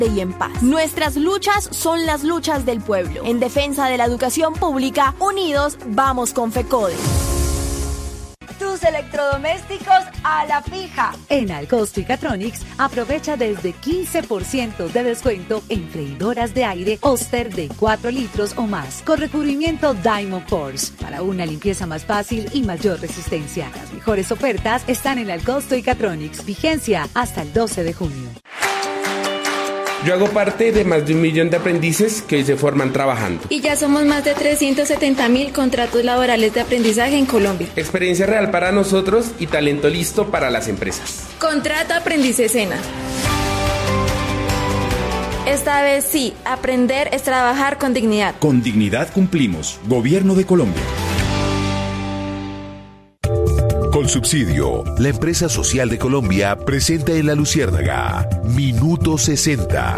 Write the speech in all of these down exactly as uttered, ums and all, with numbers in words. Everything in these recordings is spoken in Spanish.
y en paz. Nuestras luchas son las luchas del pueblo. En defensa de la educación pública, unidos vamos con FECODE. Tus electrodomésticos a la fija. En Alcosto y Catronics aprovecha desde quince por ciento de descuento en freidoras de aire Oster de cuatro litros o más con recubrimiento Diamond Force para una limpieza más fácil y mayor resistencia. Las mejores ofertas están en Alcosto y Catronics. Vigencia hasta el doce de junio. Yo hago parte de más de un millón de aprendices que hoy se forman trabajando. Y ya somos más de trescientos setenta mil contratos laborales de aprendizaje en Colombia. Experiencia real para nosotros y talento listo para las empresas. Contrato Aprendiz Sena. Esta vez sí, aprender es trabajar con dignidad. Con dignidad cumplimos. Gobierno de Colombia. Colsubsidio, la empresa social de Colombia, presenta en La Luciérnaga Minuto sesenta.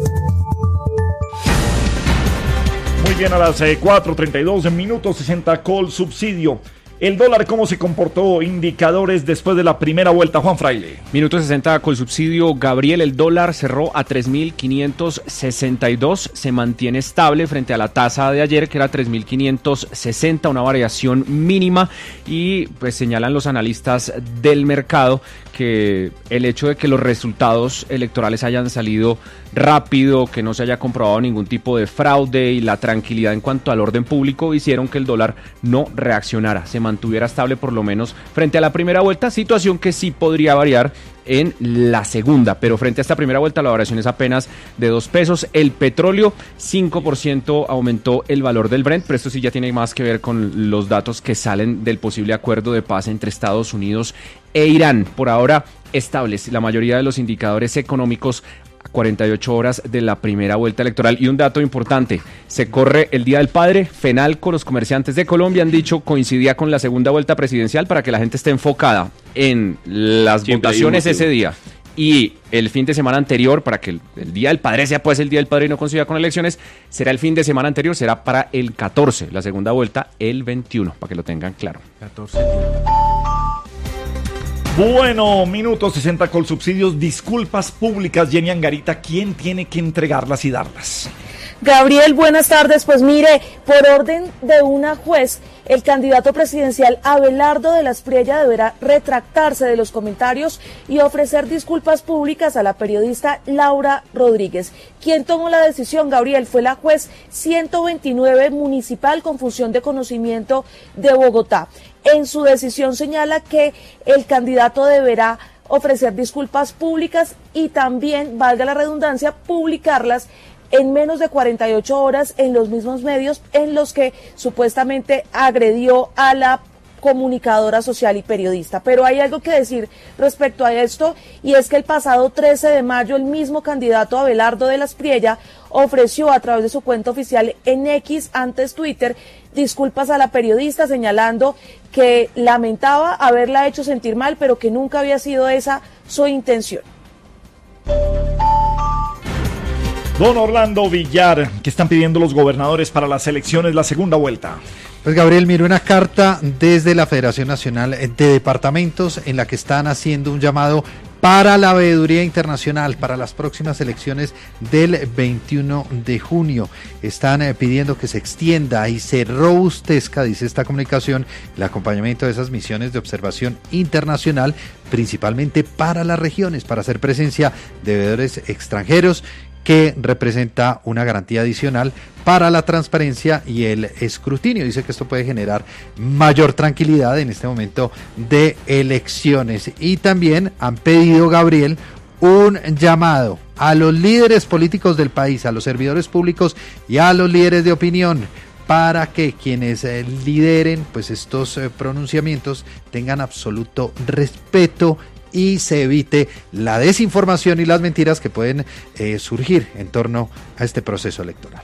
Muy bien, a las eh, cuatro treinta y dos, Minuto sesenta, Colsubsidio. El dólar, ¿cómo se comportó? Indicadores después de la primera vuelta, Juan Fraile. Minuto sesenta, Colsubsidio. Gabriel, el dólar cerró a tres mil quinientos sesenta y dos, se mantiene estable frente a la tasa de ayer, que era tres mil quinientos sesenta, una variación mínima, y pues señalan los analistas del mercado que el hecho de que los resultados electorales hayan salido rápido, que no se haya comprobado ningún tipo de fraude y la tranquilidad en cuanto al orden público hicieron que el dólar no reaccionara, se mantuviera estable por lo menos frente a la primera vuelta, situación que sí podría variar en la segunda, pero frente a esta primera vuelta la variación es apenas de dos pesos. El petróleo, cinco por ciento aumentó el valor del Brent, pero esto sí ya tiene más que ver con los datos que salen del posible acuerdo de paz entre Estados Unidos e Irán. Por ahora estables la mayoría de los indicadores económicos a cuarenta y ocho horas de la primera vuelta electoral. Y un dato importante, se corre el Día del Padre. FENALCO, los comerciantes de Colombia han dicho, coincidía con la segunda vuelta presidencial para que la gente esté enfocada en las Siempre votaciones ese día. Y el fin de semana anterior, para que el, el Día del Padre sea pues el Día del Padre y no coincida con elecciones, será el fin de semana anterior, será para el catorce, la segunda vuelta el veintiuno, para que lo tengan claro. catorce. Bueno, Minuto sesenta, Colsubsidios. Disculpas públicas, Jenny Angarita, ¿quién tiene que entregarlas y darlas? Gabriel, buenas tardes. Pues mire, por orden de una juez, el candidato presidencial Abelardo de la Espriella deberá retractarse de los comentarios y ofrecer disculpas públicas a la periodista Laura Rodríguez. Quien tomó la decisión, Gabriel, fue la juez ciento veintinueve municipal con función de conocimiento de Bogotá. En su decisión señala que el candidato deberá ofrecer disculpas públicas y también, valga la redundancia, publicarlas en menos de cuarenta y ocho horas en los mismos medios en los que supuestamente agredió a la comunicadora social y periodista. Pero hay algo que decir respecto a esto, y es que el pasado trece de mayo el mismo candidato Abelardo de la Espriella ofreció a través de su cuenta oficial en X, antes Twitter, disculpas a la periodista, señalando que lamentaba haberla hecho sentir mal, pero que nunca había sido esa su intención. Don Orlando Villar, ¿qué están pidiendo los gobernadores para las elecciones, la segunda vuelta? Pues Gabriel, mire, una carta desde la Federación Nacional de Departamentos en la que están haciendo un llamado para la veeduría internacional para las próximas elecciones del veintiuno de junio. Están eh, pidiendo que se extienda y se robustezca, dice esta comunicación, el acompañamiento de esas misiones de observación internacional, principalmente para las regiones, para hacer presencia de veedores extranjeros, que representa una garantía adicional para la transparencia y el escrutinio. Dice que esto puede generar mayor tranquilidad en este momento de elecciones. Y también han pedido, Gabriel, un llamado a los líderes políticos del país, a los servidores públicos y a los líderes de opinión, para que quienes eh, lideren pues estos eh, pronunciamientos tengan absoluto respeto y se evite la desinformación y las mentiras que pueden eh, surgir en torno a este proceso electoral.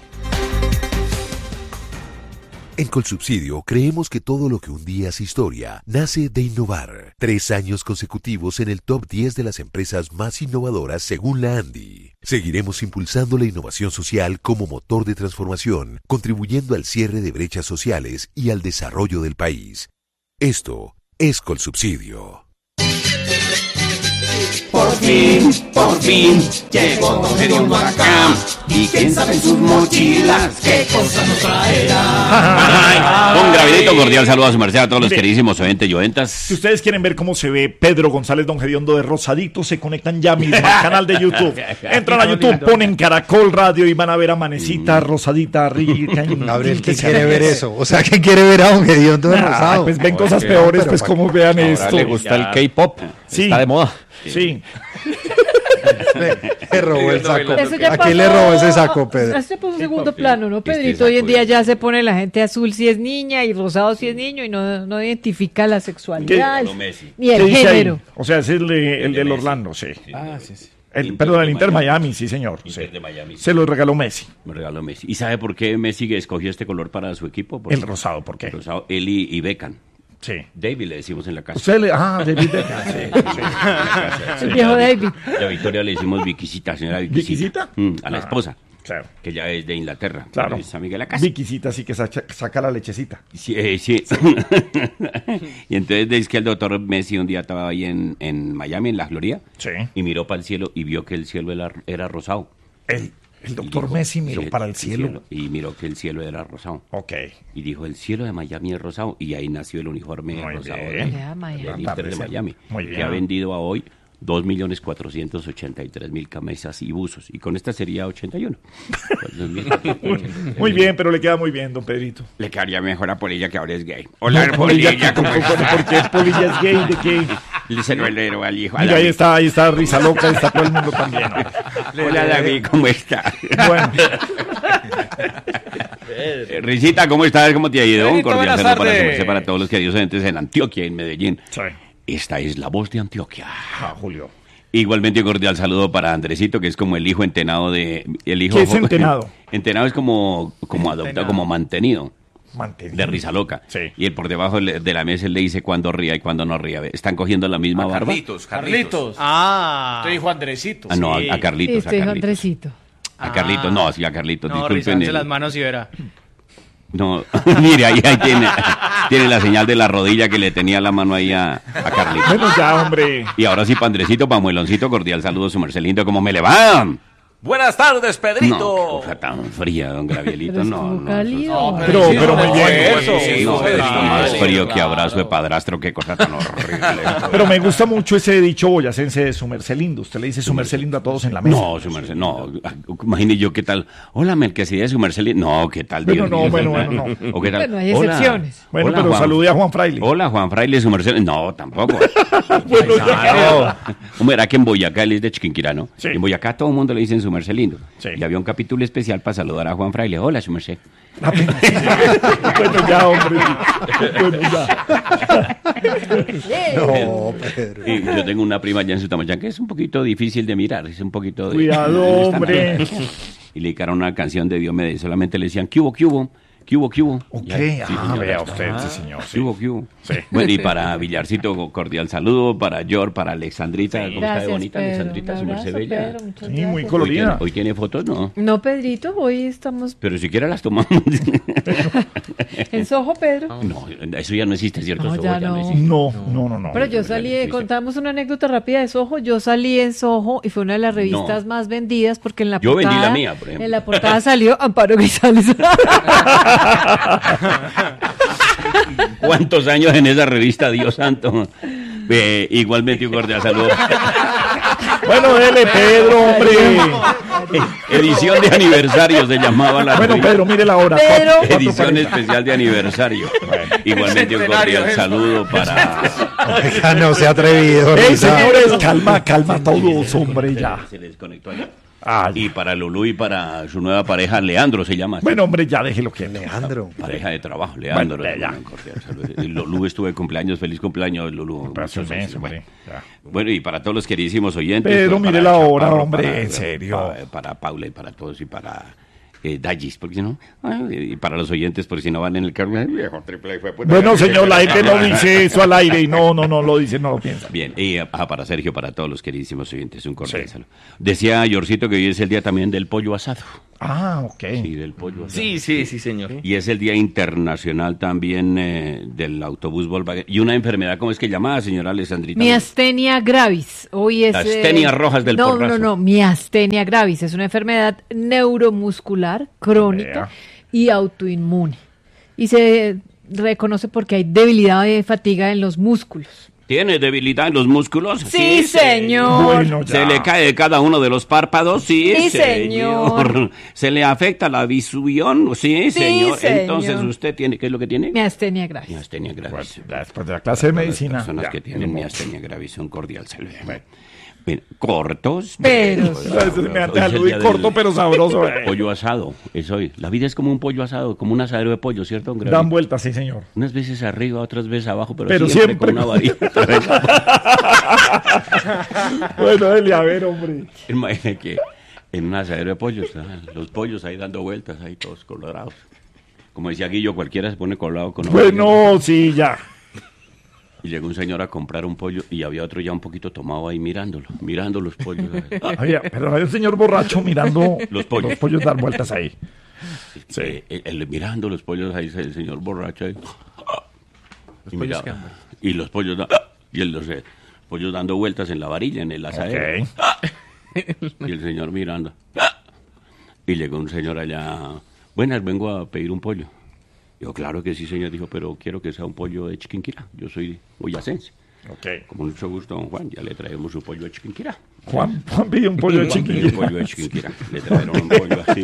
En Colsubsidio creemos que todo lo que un día es historia nace de innovar. Tres años consecutivos en el top diez de las empresas más innovadoras según la ANDI. Seguiremos impulsando la innovación social como motor de transformación, contribuyendo al cierre de brechas sociales y al desarrollo del país. Esto es Colsubsidio. Por fin, por fin, llegó Don Gediondo acá. Y quién sabe en sus mochilas qué cosas nos traerá. Un gravidito cordial saludo a su merced a todos los queridísimos oyentes y oyentas. Si ustedes quieren ver cómo se ve Pedro González Don Gediondo de rosadito, se conectan ya mismo al canal de YouTube. Entran a YouTube, ponen Caracol Radio y van a ver a Manecita, rosadita, rica. Gabriel, ¿quién quiere ver eso? O sea, ¿quién quiere ver a Don Gediondo de rosado? Pues ven cosas peores, pues como vean esto. Le gusta el K-pop, sí. Está de moda. Sí. Le robó el saco. ¿A quién le robó ese saco, Pedro? Este puso un segundo plano, ¿no, Pedrito? Hoy en día ya se pone la gente azul si es niña y rosado si es niño y no, no identifica la sexualidad ni el género. O sea, es el, de, el del Orlando, sí. Ah, sí, sí. El, perdón, el Inter Miami, Miami sí, señor. Inter sí. de Miami. Se lo regaló Messi. Me regaló Messi. ¿Y sabe por qué Messi escogió este color para su equipo? Porque el rosado, ¿por qué? El rosado, él y, y Beckham. Sí. David le decimos en la casa. Usted le, ah, David Beckham. Sí, sí, sí. Sí. El viejo David. Y a Victoria le decimos Viquisita, señora Viquisita. ¿Viquisita? Mm, a la Ah, esposa. Claro. Que ya es de Inglaterra. Claro. Es amiga de la casa. Viquisita, sí que saca, saca la lechecita. Sí, eh, sí. Y entonces es que el doctor Messi un día estaba ahí en, en Miami, en la Florida. Sí. Y miró para el cielo y vio que el cielo era, era rosado. El, el doctor dijo, Messi miró sí, para el cielo. cielo. Y miró que el cielo era rosado. Ok. Y dijo, el cielo de Miami es rosado. Y ahí nació el uniforme Muy rosado bien. del, del Inter de Miami. Muy bien. Que ha vendido a hoy dos millones cuatrocientos ochenta y tres mil camisas y buzos. Y con esta sería ochenta y uno. Muy bien, pero le queda muy bien, don Pedrito. Le quedaría mejor a Polilla, que ahora es gay. Hola, no, Polilla. Polilla ¿cómo ¿Por qué Polilla es gay? ¿De qué? Le salió el héroe al hijo. Mira, ahí está, ahí está Risa Loca, está todo el mundo también. Hola, David, ¿cómo está? Bueno. Eh, Risita, ¿cómo estás? ¿Cómo te ha ido? Un cordial saludo para, su- para todos los queridos oyentes en Antioquia, en Medellín. Sí. Esta es la voz de Antioquia. Ah, Julio. Igualmente un cordial saludo para Andresito, que es como el hijo entenado de... El hijo, ¿Qué es entenado? Entenado es como, como adoptado, como mantenido. Mantenido. De Risa Loca. Sí. Y él por debajo de la mesa él le dice cuándo ría y cuándo no ría. Están cogiendo la misma a barba. Carlitos, Carlitos. Carlitos. Ah. Te dijo Andresito. Ah, no, Sí. a, a Carlitos, Sí, a este dijo Carlitos. Andresito. A Carlitos, no, sí, a Carlitos, No, disculpen. rizarse el- las manos y verá. No, mire, ahí, ahí tiene, tiene la señal de la rodilla que le tenía la mano ahí a, a Carlitos. Bueno, ya, hombre. Y ahora sí, Pandrecito, Pamueloncito, cordial saludo, su merced lindo, ¿cómo me le va? Buenas tardes, Pedrito. No, qué cosa tan fría, don Gravielito, Pero es no, como no. cálido. No, Pero, sí, pero no, muy bien. eso, No, sí, No, Pedrito, está más sí, frío claro. que abrazo de padrastro, qué cosa tan horrible. Pero me gusta mucho ese dicho boyacense de su merced lindo. Usted le dice su merced lindo a todos en la mesa. No, su merced, no. Imagine yo qué tal. Hola, Melquisedec, su merced lindo. No, qué tal. Bueno, Dios no, mío. bueno, bueno, no. O qué tal. Bueno, hay Hola. excepciones. Bueno, Hola, pero Juan. salude a Juan Fraile. Hola, Juan Fraile, su merced. No, tampoco. Bueno, ya. Hombre, era que en Boyacá él es de Chiquinquirá, ¿no? Sí. En Boyacá todo el mundo le dicen su merced lindo. Sí. Y había un capítulo especial para saludar a Juan Fraile. Hola, su merced. Bueno, ya, hombre. Bueno, ya. No, Pedro. Y yo tengo una prima allá en Sutamayán que es un poquito difícil de mirar, es un poquito de... Cuidado, de- de- hombre. Y le dedicaron una canción de Dios me dé, solamente le decían, ¿qué hubo, qué hubo? ¿Qué hubo, qué hubo? Ok, Y ahí- ah, señora, vea está. usted, sí, señor. ¿Qué Sí. hubo, qué hubo? Sí. Bueno, y para Villarcito, cordial saludo, para Yor, para Alexandrita, ¿cómo está de Gracias, bonita Pedro. Alexandrita, Un su merced abrazo, bella? Pedro, muchas Sí, muy gracias. Hoy colorida. tiene, hoy tiene fotos, ¿no? No, Pedrito, hoy estamos Pero siquiera las tomamos. en Soho, Pedro. No, eso ya no existe, ¿cierto? No, Eso ya no. existe. No, no, no, no. Pero yo salí, contamos una anécdota rápida de Soho. Yo salí en Soho y fue una de las revistas No. más vendidas porque en la Yo portada. vendí la mía, por ejemplo. En la portada salió Amparo Grisales. ¿Cuántos años en esa revista, Dios santo? Eh, igualmente un cordial saludo. Bueno, dele, Pedro, hombre. Edición de aniversario se llamaba la Bueno, revista. Pedro, mire la hora. Pedro. Cuatro- cuatro Edición cuarenta. especial de aniversario. Igualmente un cordial saludo para... Oiga, no se ha atrevido. Ey, Risa. señores, calma, calma todos, hombre, ya. Se le desconectó allá. Ah, Y para Lulú y para su nueva pareja, Leandro se llama. bueno, hombre, ya déjelo que Leandro. Pareja de trabajo, Leandro. Bueno, ya. Un cordial saludo. Y Lulú estuvo de cumpleaños, feliz cumpleaños, Lulú. Hace un Muchos mes, años. hombre, ya. Bueno, y para todos los queridísimos oyentes. Pedro, pues, mire para la hora, Chaparro, hombre, para- en serio. Para, para Paula y para todos y para eh, Dallis, porque si no, ay, y para los oyentes, porque si no van en el carro, ay, viejo triple fue puta. Bueno, señor, la gente no dice eso al aire y no, no, no lo dice, no lo piensa. Bien, y ah, para Sergio, para todos los queridísimos oyentes, un cordial Sí. saludo. Decía Yorcito que hoy es el día también del pollo asado. Ah, ok. Sí, del pollo asado. Sí, sí, sí, señor. Y es el Día Internacional también eh, del autobús Volkswagen. Y una enfermedad, ¿cómo es que llamada, señora Alessandrita? Miastenia gravis. Hoy es, Las tenias eh, rojas del no, porrazo. No, no, no, miastenia gravis. Es una enfermedad neuromuscular, crónica Vea. y autoinmune. Y se reconoce porque hay debilidad y fatiga en los músculos. ¿Tiene debilidad en los músculos? Sí, señor. Bueno, ya. ¿Se le cae cada uno de los párpados? Sí, Sí, señor. señor. ¿Se le afecta la visión? Sí, Sí, señor. señor. Entonces, ¿usted tiene qué es lo que tiene? Miastenia gravis. Miastenia gravis. Bueno, ya después de la clase de medicina. Las personas ya, que tienen no, miastenia gravis son cordial salud. Bueno, cortos, Pero- Ese me Hoy es da el muy día corto, del pero sabroso. eh. Pollo asado, es hoy. La vida es como un pollo asado, como un asadero de pollo, ¿cierto? don Dan Gravito? vueltas, sí, señor. Unas veces arriba, otras veces abajo, pero, Pero siempre, siempre con una con- varita. Bueno, dele a ver, hombre. Imagínate que en un asadero de pollos, ¿verdad? Los pollos ahí dando vueltas, ahí todos colorados. Como decía Guillo, cualquiera se pone colorado con Bueno, sí, ya. Y llegó un señor a comprar un pollo y había otro ya un poquito tomado ahí mirándolo, mirando los pollos. Había, pero había un señor borracho mirando Los pollos. los pollos dar vueltas ahí. Sí. Eh, el- el- mirando los pollos ahí, el señor borracho ahí. Y, miraba, y los pollos, da- y el- los eh, pollos dando vueltas en la varilla, en el asadero. Y el señor mirando. Y llegó un señor allá. Buenas, vengo a pedir un pollo. Yo, claro que sí, señor. Dijo, pero quiero que sea un pollo de Chiquinquirá. Yo soy boyacense. Okay. Con mucho gusto, don Juan. Ya le traemos su pollo de Chiquinquirá. Juan, Juan pidió un pollo de Juan pidió Chiquinquirá. un pollo de Chiquinquirá. Le trajeron un pollo así.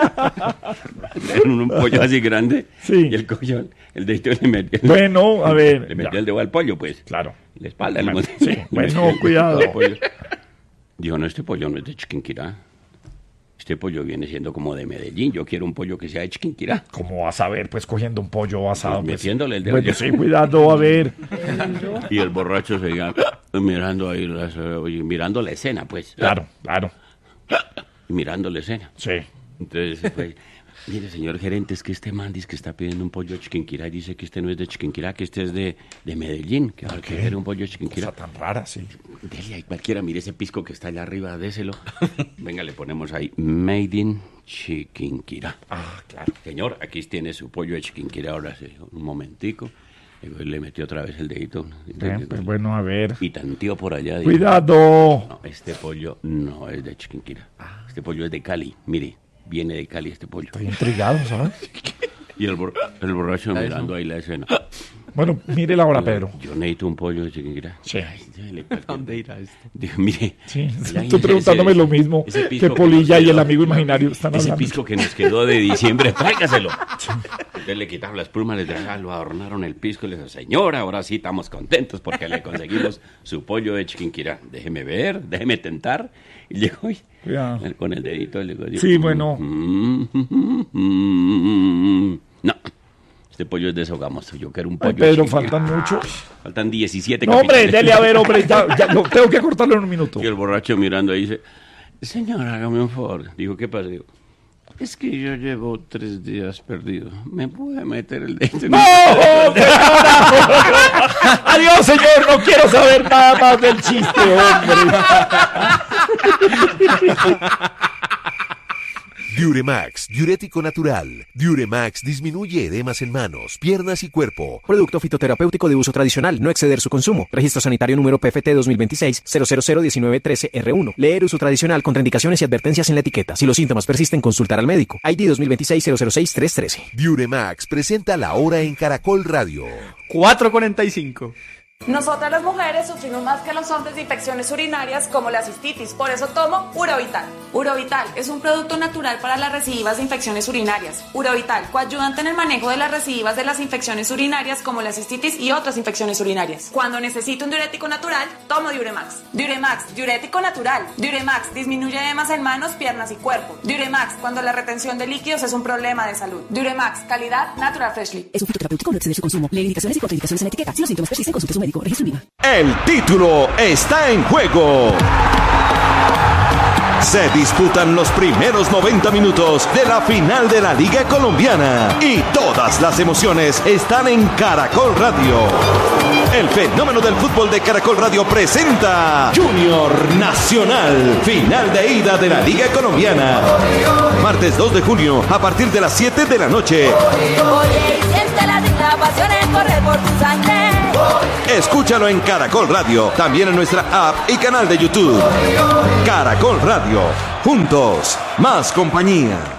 Le trajeron un pollo así grande. Sí. Y el pollo, el dedito le metió. Bueno, a ver. Le metió ya. el dedo al pollo, pues. Claro. La espalda. Bueno, le sí, le bueno, metió el- cuidado. el pollo. Dijo, no, este pollo no es de Chiquinquirá. Este pollo viene siendo como de Medellín. Yo quiero un pollo que sea de Chiquinquirá. ¿Cómo vas a ver, pues, cogiendo un pollo asado? Pues, Pues, metiéndole el dedo. bueno, sí, cuidado, a ver. Y el borracho seguía mirando ahí, las, oye, mirando la escena, pues. Claro, claro. Mirando la escena. Sí. Entonces, pues, mire, señor gerente, es que este man dice que está pidiendo un pollo de Chiquinquirá y dice que este no es de Chiquinquirá, que este es de, de Medellín, que ahora quiere un pollo de Chiquinquirá. Cosa tan rara, sí. Dele ahí cualquiera, mire ese pisco que está allá arriba, déselo. Venga, le ponemos ahí, Made in Chiquinquirá. Ah, claro. Señor, aquí tiene su pollo de Chiquinquirá, ahora sí, un momentico. Y luego le metió otra vez el dedito. Bien, pues, bueno, a ver. Y tanteó por allá. dijo, Cuidado. No, este pollo no es de Chiquinquirá. Este pollo es de Cali. Mire, viene de Cali este pollo. Estoy intrigado, ¿sabes? Y el, bor- el borracho mirando ahí la escena. Bueno, mire la hora, Pedro. Yo necesito un pollo de Chiquinquirá. Sí. ¿Dónde irá esto? Dijo, mire. Sí, allá estoy ese- preguntándome ese- lo mismo ese que pisco Polilla nos y el quedó- amigo imaginario están Ese hablando. pisco que nos quedó de diciembre, tráigaselo. Entonces le quitaron las plumas, les dejaron, lo adornaron el pisco y le dijo, señor, ahora sí estamos contentos porque le conseguimos su pollo de Chiquinquirá. Déjeme ver, déjeme tentar. Y llegó y, Cuidado. él con el dedito le dijo, Sí, bueno. "Mm, mm, mm, mm". No, este pollo es deshogamoso. Yo quiero un pollo Ay, de Pedro, Chiquinquirá. faltan mucho. Faltan diecisiete No, hombre, capítulos. dele a ver, hombre. Ya, ya, no, tengo que cortarlo en un minuto. Y el borracho mirando ahí dice, señor, hágame un favor. Digo, ¿qué pasa? Digo, es que yo llevo tres días perdido. ¿Me puede meter el dedo? ¡No! Adiós, señor. No quiero saber nada más del chiste, hombre. Diuremax, diurético natural. Diuremax disminuye edemas en manos, piernas y cuerpo. Producto fitoterapéutico de uso tradicional, no exceder su consumo. Registro sanitario número P F T dos mil veintiséis cero cero cero diecinueve trece R uno. Leer uso tradicional, contraindicaciones y advertencias en la etiqueta. Si los síntomas persisten, consultar al médico. I D dos mil veintiséis cero cero seis tres trece. Diuremax presenta la hora en Caracol Radio. cuatro cuarenta y cinco. Nosotras las mujeres sufrimos más que los hombres de infecciones urinarias como la cistitis, por eso tomo Urovital. Urovital es un producto natural para las recidivas de infecciones urinarias. Urovital, coayudante en el manejo de las recidivas de las infecciones urinarias como la cistitis y otras infecciones urinarias. Cuando necesito un diurético natural, tomo Diuremax. Diuremax, diurético natural. Diuremax disminuye edemas en manos, piernas y cuerpo. Diuremax, cuando la retención de líquidos es un problema de salud. Diuremax, calidad Natural Freshly. Es un fitoterapéutico, no exceder su consumo. Lee indicaciones y contraindicaciones en la etiqueta. Si los síntomas persisten, consulte a su médico. Registro INVIMA. El título está en juego. Se disputan los primeros noventa minutos de la final de la Liga Colombiana y todas las emociones están en Caracol Radio. El fenómeno del fútbol de Caracol Radio presenta Junior Nacional, final de ida de la Liga Colombiana. Martes dos de junio a partir de las siete de la noche. Escúchalo en Caracol Radio, también en nuestra app y canal de YouTube. Caracol Radio, juntos, más compañía.